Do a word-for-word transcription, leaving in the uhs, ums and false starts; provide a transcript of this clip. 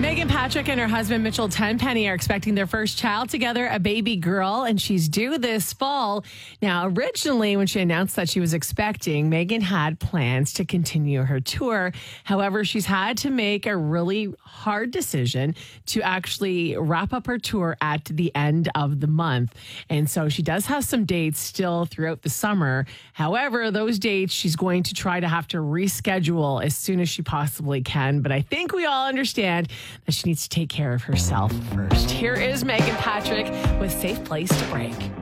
Megan Patrick and her husband Mitchell Tenpenny are expecting their first child together, a baby girl, and she's due this fall. Now, originally, when she announced that she was expecting, Megan had plans to continue her tour. However, she's had to make a really hard decision to actually wrap up her tour at the end of the month. And so she does have some dates still throughout the summer. However, those dates she's going to try to have to reschedule as soon as she possibly can. But I think we all understand that she needs to take care of herself first. Here is Megan Patrick with Safe Place to Break.